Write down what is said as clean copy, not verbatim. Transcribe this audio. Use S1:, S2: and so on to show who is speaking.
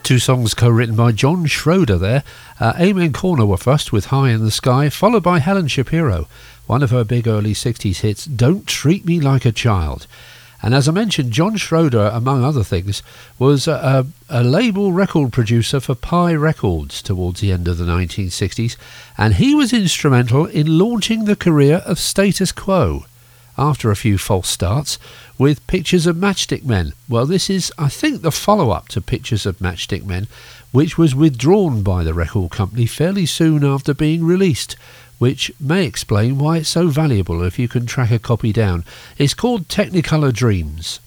S1: Two songs co-written by John Schroeder there. Amen Corner were first with High in the Sky, followed by Helen Shapiro, one of her big early 60s hits, Don't Treat Me Like a Child. And as I mentioned, John Schroeder, among other things, was a label record producer for Pi Records towards the end of the 1960s, and he was instrumental in launching the career of Status Quo after a few false starts with Pictures of Matchstick Men. Well, this is, I think, the follow-up to Pictures of Matchstick Men, which was withdrawn by the record company fairly soon after being released, which may explain why it's so valuable if you can track a copy down. It's called Technicolor Dreams.